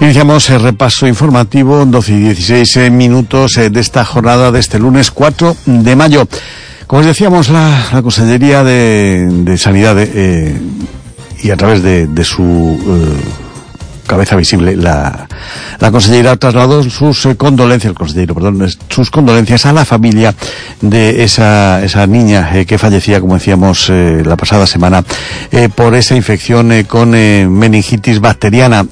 Iniciamos el repaso informativo, 12 y 16 minutos de esta jornada de este lunes 4 de mayo. Como os decíamos, la Consellería de Sanidad y a través de su cabeza visible, la consellera trasladó sus condolencias a la familia de esa niña que fallecía, como decíamos, la pasada semana por esa infección con meningitis bacteriana.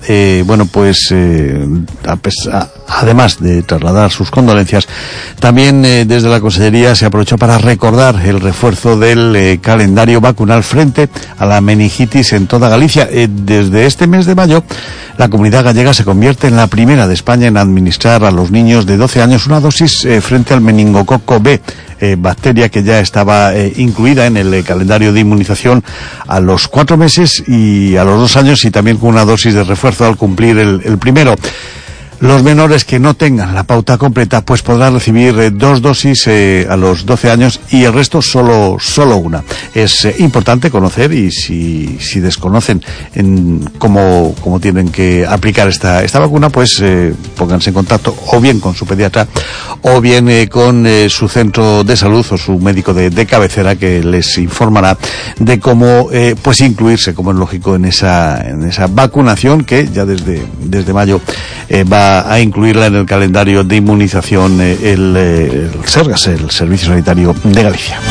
Además de trasladar sus condolencias, también desde la Consellería se aprovechó para recordar el refuerzo del calendario vacunal frente a la meningitis en toda Galicia. Desde este mes de mayo, la Comunidad Gallega se convierte en la primera de España en administrar a los niños de 12 años una dosis frente al meningococo B, bacteria que ya estaba incluida en el calendario de inmunización a los 4 meses y a los 2 años, y también con una dosis de refuerzo al cumplir el primero. Los menores que no tengan la pauta completa pues podrán recibir 2 dosis a los 12 años y el resto solo una. Es importante conocer, y si desconocen cómo tienen que aplicar esta vacuna, pues pónganse en contacto o bien con su pediatra o bien con su centro de salud o su médico de cabecera, que les informará de cómo pues incluirse, como es lógico, en esa vacunación que ya desde mayo va a incluirla en el calendario de inmunización el Sergas, el Servicio Sanitario de Galicia.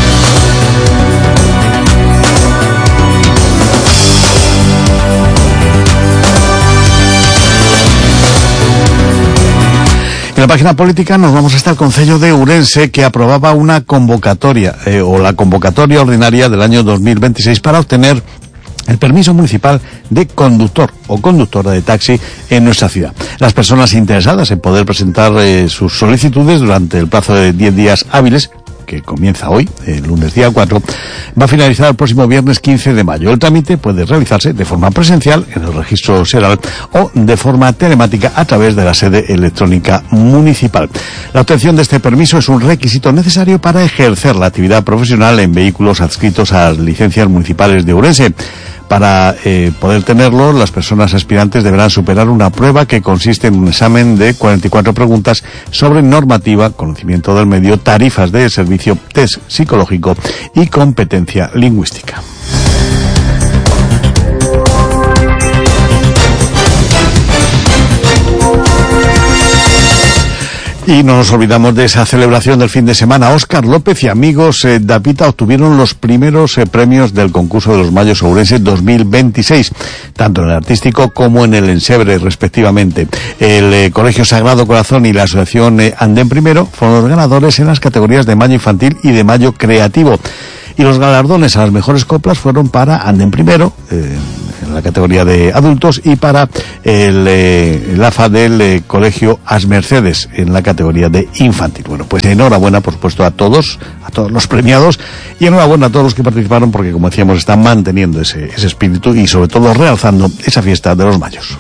En la página política nos vamos hasta el Concello de Ourense, que aprobaba una convocatoria, la convocatoria ordinaria del año 2026 para obtener el permiso municipal de conductor o conductora de taxi en nuestra ciudad. Las personas interesadas en poder presentar sus solicitudes durante el plazo de 10 días hábiles, que comienza hoy, el lunes día 4, va a finalizar el próximo viernes 15 de mayo. El trámite puede realizarse de forma presencial en el registro SERAL o de forma telemática a través de la sede electrónica municipal. La obtención de este permiso es un requisito necesario para ejercer la actividad profesional en vehículos adscritos a las licencias municipales de Ourense. Para poder tenerlo, las personas aspirantes deberán superar una prueba que consiste en un examen de 44 preguntas sobre normativa, conocimiento del medio, tarifas de servicio, test psicológico y competencia lingüística. Y no nos olvidamos de esa celebración del fin de semana. Óscar López y amigos Dapita obtuvieron los primeros premios del concurso de los Mayos Ourense 2026, tanto en el artístico como en el ensebre, respectivamente. El Colegio Sagrado Corazón y la Asociación Andén Primero fueron los ganadores en las categorías de Mayo Infantil y de Mayo Creativo. Y los galardones a las mejores coplas fueron para Andén Primero, en la categoría de adultos, y para el AFA del Colegio As Mercedes en la categoría de infantil. Bueno, pues enhorabuena, por supuesto, a todos los premiados, y enhorabuena a todos los que participaron, porque, como decíamos, están manteniendo ese espíritu y, sobre todo, realzando esa fiesta de los Mayos.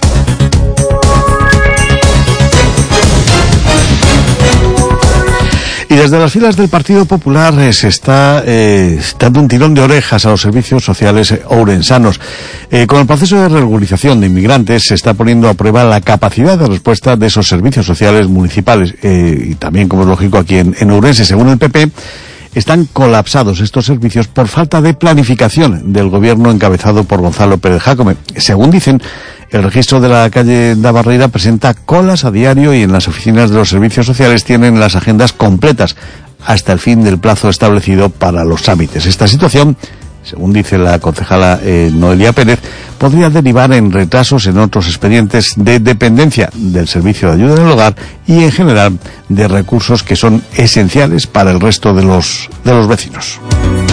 Y desde las filas del Partido Popular se está dando un tirón de orejas a los servicios sociales ourensanos. Con el proceso de regularización de inmigrantes se está poniendo a prueba la capacidad de respuesta de esos servicios sociales municipales. Y también, como es lógico, aquí en Ourense, según el PP, están colapsados estos servicios por falta de planificación del gobierno encabezado por Gonzalo Pérez Jácome. Según dicen, el registro de la calle da Barreira presenta colas a diario, y en las oficinas de los servicios sociales tienen las agendas completas hasta el fin del plazo establecido para los trámites. Esta situación, según dice la concejala Noelia Pérez, podría derivar en retrasos en otros expedientes de dependencia del servicio de ayuda en el hogar y, en general, de recursos que son esenciales para el resto de los vecinos.